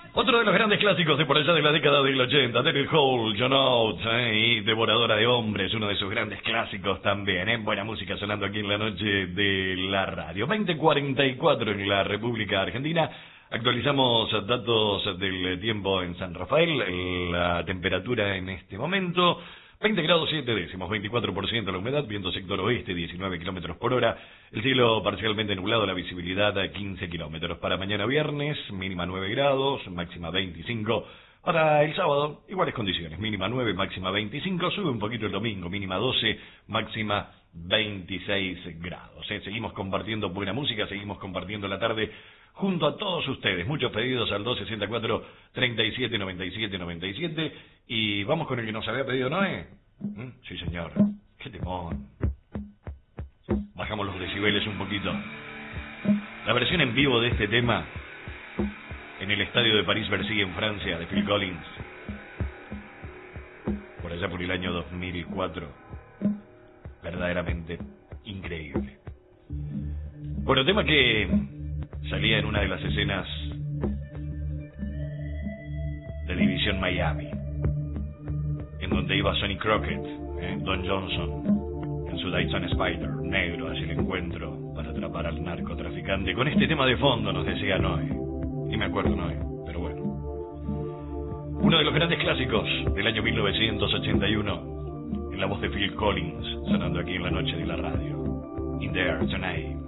Otro de los grandes clásicos de por allá de la década del 80, Daryl Hall, John Oates, y Devoradora de Hombres, uno de sus grandes clásicos también, buena música sonando aquí en la noche de la radio. 20:44 en la República Argentina. Actualizamos datos del tiempo en San Rafael, la temperatura en este momento, 20 grados 7 décimos, 24% la humedad, viento sector oeste, 19 kilómetros por hora, el cielo parcialmente nublado, la visibilidad a 15 kilómetros. Para mañana viernes, mínima 9 grados, máxima 25. Para el sábado, iguales condiciones, mínima 9, máxima 25, sube un poquito el domingo, mínima 12, máxima 26 grados. Seguimos compartiendo buena música, seguimos compartiendo la tarde junto a todos ustedes. Muchos pedidos al 264-3797-97. Y vamos con el que nos había pedido Noé. Sí, señor. Qué temón. Bajamos los decibeles un poquito. La versión en vivo de este tema en el estadio de París-Bercy en Francia, de Phil Collins. Por allá por el año 2004. Verdaderamente increíble. Bueno, tema que salía en una de las escenas de División Miami, en donde iba Sonny Crockett, Don Johnson, en su Dyson Spider, negro, hacia el encuentro para atrapar al narcotraficante. Con este tema de fondo nos decía Noé, ni me acuerdo Noé, pero bueno. Uno de los grandes clásicos del año 1981, en la voz de Phil Collins, sonando aquí en la noche de la radio. In There Tonight.